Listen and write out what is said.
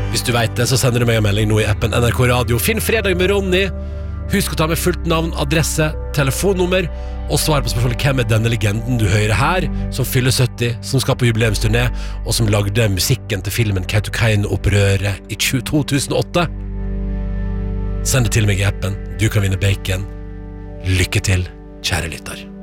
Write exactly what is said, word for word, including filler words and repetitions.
Hvis du vet det, så sender du meg en melding nå i appen N R K Radio. Finn fredag med Ronny. Husk å ta med fullt navn, adresse, telefonnummer og svar på spørsmålet hvem er denne legenden du hører her, som fyller sytti, som skal på jubileumsturné, og som lagde musikken til filmen Kautokeino-opprøret i to tusen og åtte. Send det til meg i appen. Du kan vinne bacon. Lykke til, kjære lytter.